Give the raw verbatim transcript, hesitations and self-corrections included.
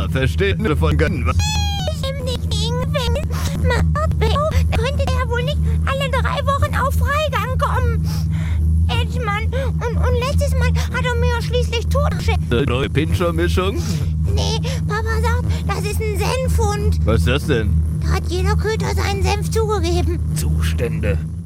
Verstehende von Gönnen. Könnte der wohl nicht alle drei Wochen auf Freigang kommen? Edgemann, und, und letztes Mal hat er mir schließlich totgeschickt. Eine neue Pinscher-Mischung? Nee, Papa sagt, das ist ein Senfhund. Was ist das denn? Da hat jeder Köter seinen Senf zugegeben. Zustände.